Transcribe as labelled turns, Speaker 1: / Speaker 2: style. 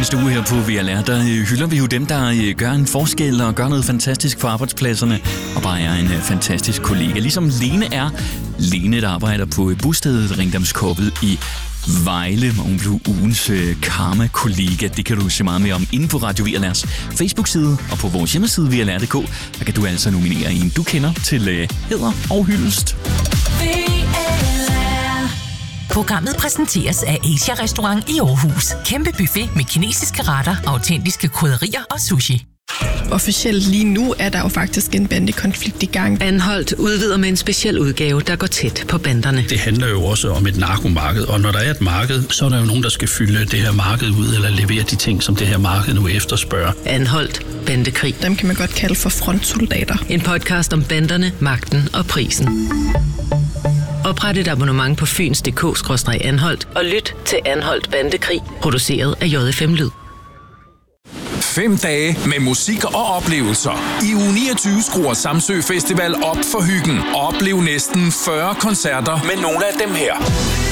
Speaker 1: eneste uge her på VLR, der hylder vi jo dem, der gør en forskel og gør noget fantastisk for arbejdspladserne, og bare er en fantastisk kollega. Ligesom Lene er. Lene, der arbejder på busstedet Ringdomskobbet i Vejle, og hun blev ugens karma-kollega. Det kan du se meget mere om inde på Radio VLR's Facebook-side og på vores hjemmeside VLR.dk. Der kan du altså nominere en, du kender, til hæder og hyldest.
Speaker 2: Programmet præsenteres af Asia Restaurant i Aarhus. Kæmpe buffet med kinesiske retter, autentiske krydderier og sushi.
Speaker 3: Officielt lige nu er der jo faktisk en bandekonflikt i gang.
Speaker 4: Anholdt udvider med en speciel udgave, der går tæt på banderne.
Speaker 5: Det handler jo også om et narkomarked, og når der er et marked, så er der jo nogen, der skal fylde det her marked ud, eller levere de ting, som det her marked nu efterspørger.
Speaker 4: Anholdt bandekrig.
Speaker 3: Dem kan man godt kalde for frontsoldater.
Speaker 4: En podcast om banderne, magten og prisen. Opret et abonnement på fyns.dk/anholdt og lyt til Anholdt Bandekrig, produceret af JFM Lyd.
Speaker 6: 5 dage med musik og oplevelser. I uge 29 skruer Samsø Festival op for hyggen. Oplev næsten 40 koncerter med nogle af dem her.